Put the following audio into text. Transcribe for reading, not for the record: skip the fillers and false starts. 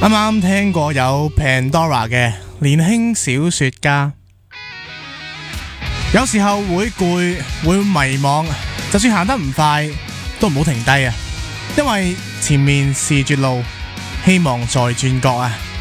啱啱聽過有 Pandora 嘅年輕小說家，有時候會攰，會迷茫，就算行得唔快，都唔好停低啊！因為前面是絕路，希望在轉角啊！